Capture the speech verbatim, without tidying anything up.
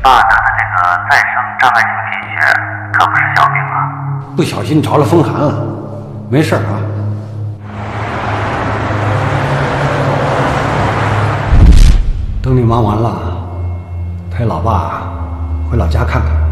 爸得的这个再生障碍性贫血可不是小病啊， 不小心着了风寒了，没事啊。等你忙完了，陪老爸回老家看看。